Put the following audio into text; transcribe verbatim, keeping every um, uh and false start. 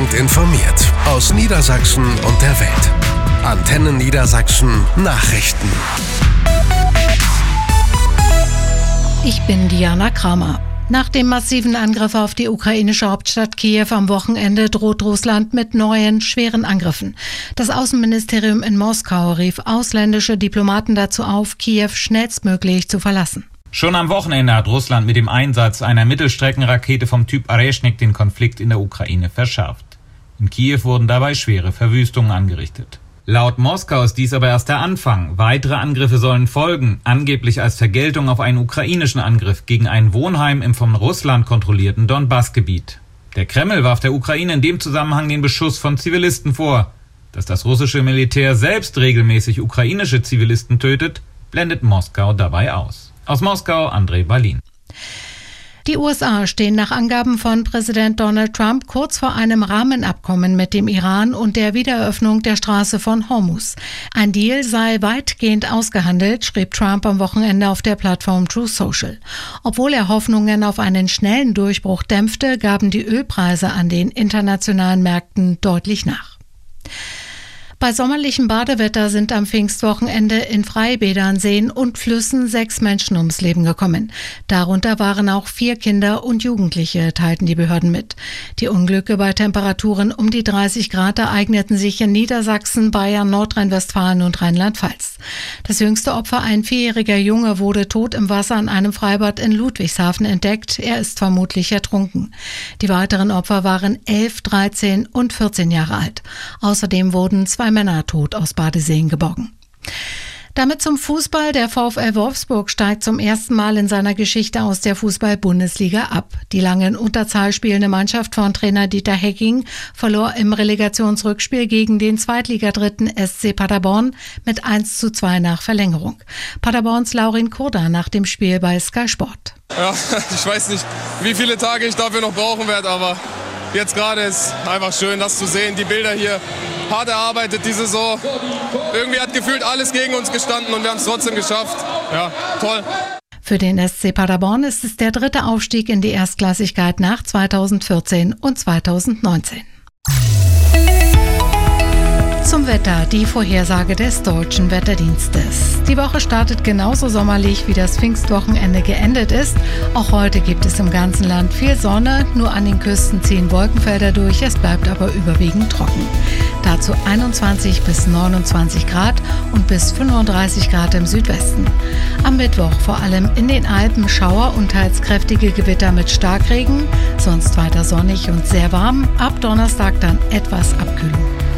Punkt informiert. Aus Niedersachsen und der Welt. Antenne Niedersachsen Nachrichten. Ich bin Diana Kramer. Nach dem massiven Angriff auf die ukrainische Hauptstadt Kiew am Wochenende droht Russland mit neuen, schweren Angriffen. Das Außenministerium in Moskau rief ausländische Diplomaten dazu auf, Kiew schnellstmöglich zu verlassen. Schon am Wochenende hat Russland mit dem Einsatz einer Mittelstreckenrakete vom Typ Areshnik den Konflikt in der Ukraine verschärft. In Kiew wurden dabei schwere Verwüstungen angerichtet. Laut Moskau ist dies aber erst der Anfang. Weitere Angriffe sollen folgen, angeblich als Vergeltung auf einen ukrainischen Angriff gegen ein Wohnheim im von Russland kontrollierten Donbass-Gebiet. Der Kreml warf der Ukraine in dem Zusammenhang den Beschuss von Zivilisten vor. Dass das russische Militär selbst regelmäßig ukrainische Zivilisten tötet, blendet Moskau dabei aus. Aus Moskau, André Berlin. Die U S A stehen nach Angaben von Präsident Donald Trump kurz vor einem Rahmenabkommen mit dem Iran und der Wiedereröffnung der Straße von Hormuz. Ein Deal sei weitgehend ausgehandelt, schrieb Trump am Wochenende auf der Plattform Truth Social. Obwohl er Hoffnungen auf einen schnellen Durchbruch dämpfte, gaben die Ölpreise an den internationalen Märkten deutlich nach. Bei sommerlichem Badewetter sind am Pfingstwochenende in Freibädern, Seen und Flüssen sechs Menschen ums Leben gekommen. Darunter waren auch vier Kinder und Jugendliche, teilten die Behörden mit. Die Unglücke bei Temperaturen um die dreißig Grad ereigneten sich in Niedersachsen, Bayern, Nordrhein-Westfalen und Rheinland-Pfalz. Das jüngste Opfer, ein vierjähriger Junge, wurde tot im Wasser an einem Freibad in Ludwigshafen entdeckt. Er ist vermutlich ertrunken. Die weiteren Opfer waren elf, dreizehn und vierzehn Jahre alt. Außerdem wurden zwei Männer tot aus Badeseen geborgen. Damit zum Fußball. Der VfL Wolfsburg steigt zum ersten Mal in seiner Geschichte aus der Fußball-Bundesliga ab. Die lange in Unterzahl spielende Mannschaft von Trainer Dieter Hecking verlor im Relegationsrückspiel gegen den Zweitligadritten S C Paderborn mit eins zu zwei nach Verlängerung. Paderborns Laurin Kurda nach dem Spiel bei Sky Sport. Ja, ich weiß nicht, wie viele Tage ich dafür noch brauchen werde, aber jetzt gerade ist einfach schön, das zu sehen. Die Bilder hier, hart erarbeitet die Saison. Irgendwie hat gefühlt alles gegen uns gestanden und wir haben es trotzdem geschafft. Ja, toll. Für den S C Paderborn ist es der dritte Aufstieg in die Erstklassigkeit nach zweitausendvierzehn und zweitausendneunzehn. Zum Wetter, die Vorhersage des Deutschen Wetterdienstes. Die Woche startet genauso sommerlich, wie das Pfingstwochenende geendet ist. Auch heute gibt es im ganzen Land viel Sonne, nur an den Küsten ziehen Wolkenfelder durch, es bleibt aber überwiegend trocken. Dazu einundzwanzig bis neunundzwanzig Grad und bis fünfunddreißig Grad im Südwesten. Am Mittwoch vor allem in den Alpen Schauer und teils kräftige Gewitter mit Starkregen, sonst weiter sonnig und sehr warm, ab Donnerstag dann etwas Abkühlung.